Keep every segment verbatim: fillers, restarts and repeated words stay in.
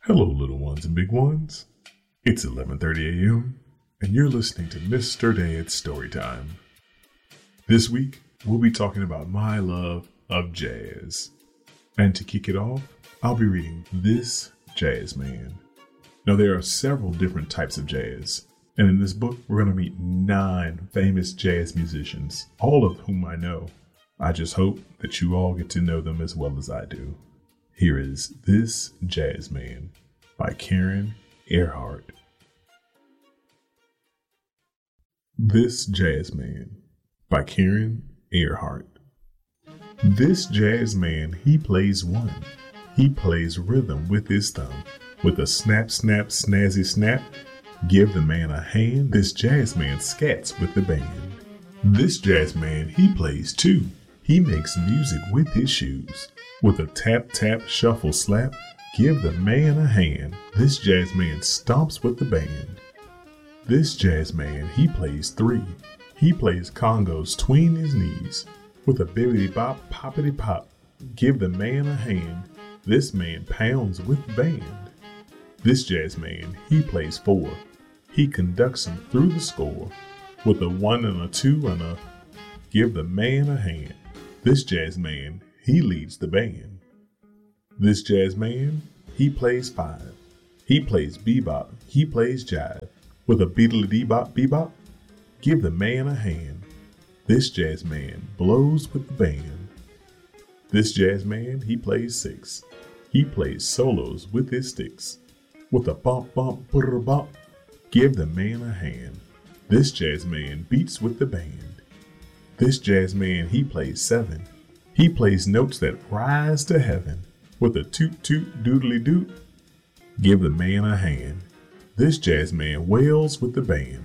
Hello, little ones and big ones. It's eleven thirty a.m., and you're listening to Mister Dad's Story Time. This week, we'll be talking about my love of jazz. And to kick it off, I'll be reading This Jazz Man. Now, there are several different types of jazz, and in this book, we're going to meet nine famous jazz musicians, all of whom I know. I just hope that you all get to know them as well as I do. Here is This Jazz Man by Karen Earhart. This Jazz Man by Karen Earhart. This jazz man, he plays one. He plays rhythm with his thumb. With a snap, snap, snazzy snap, give the man a hand. This jazz man scats with the band. This jazz man, he plays too. He makes music with his shoes. With a tap, tap, shuffle, slap, give the man a hand. This jazz man stomps with the band. This jazz man, he plays three. He plays congos tween his knees. With a bibbity bop, poppity pop, give the man a hand. This man pounds with the band. This jazz man, he plays four. He conducts them through the score. With a one and a two and a, give the man a hand. This jazz man, he leads the band. This jazz man, he plays five. He plays bebop, he plays jive. With a beedly-dee-bop, bebop, give the man a hand. This jazz man blows with the band. This jazz man, he plays six. He plays solos with his sticks. With a bump, bump, brr, bump, give the man a hand. This jazz man beats with the band. This jazz man, he plays seven. He plays notes that rise to heaven. With a toot toot doodly doot, give the man a hand. This jazz man wails with the band.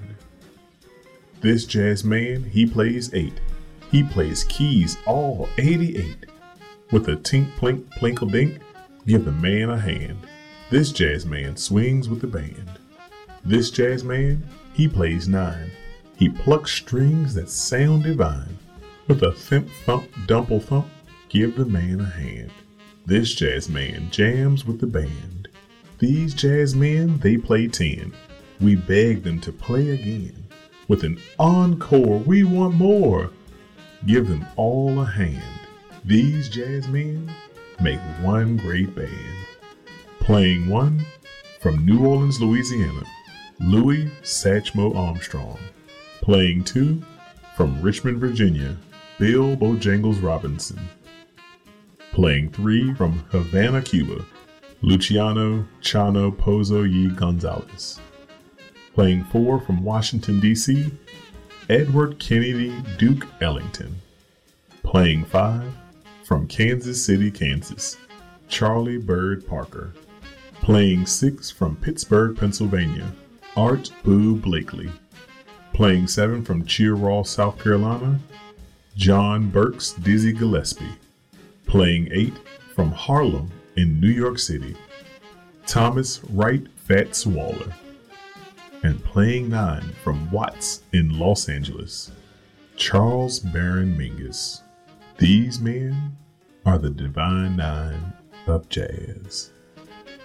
This jazz man, he plays eight. He plays keys all eighty-eight. With a tink plink plinkle dink, give the man a hand. This jazz man swings with the band. This jazz man, he plays nine. He plucks strings that sound divine. With a thimp thump dumple thump, give the man a hand. This jazz man jams with the band. These jazz men, they play ten. We beg them to play again. With an encore, we want more. Give them all a hand. These jazz men make one great band. Playing one, from New Orleans, Louisiana, Louis Satchmo Armstrong. Playing two, from Richmond, Virginia, Bill Bojangles Robinson. Playing three, from Havana, Cuba, Luciano Chano Pozo Ye Gonzalez. Playing four, from Washington, D C, Edward Kennedy Duke Ellington. Playing five, from Kansas City, Kansas, Charlie Bird Parker. Playing six, from Pittsburgh, Pennsylvania, Art Boo Blakely. Playing seven, from Cheraw, South Carolina, John Burks Dizzy Gillespie. Playing eight, from Harlem in New York City, Thomas Wright Fats Waller. And playing nine, from Watts in Los Angeles, Charles Baron Mingus. These men are the Divine Nine of jazz.